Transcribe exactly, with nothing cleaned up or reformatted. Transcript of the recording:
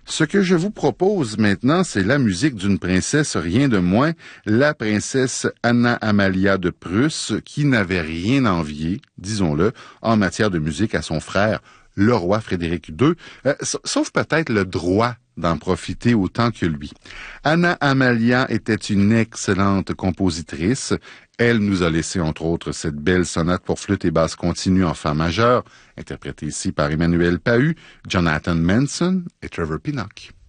Ce que je vous propose maintenant, c'est la musique d'une princesse, rien de moins, la princesse Anna Amalia de Prusse, qui n'avait rien envié, disons-le, en matière de musique à son frère, le roi Frédéric deux, euh, sauf peut-être le droit d'en profiter autant que lui. Anna Amalia était une excellente compositrice. Elle nous a laissé entre autres cette belle sonate pour flûte et basse continue en fa majeur, interprétée ici par Emmanuel Pahud, Jonathan Manson et Trevor Pinnock.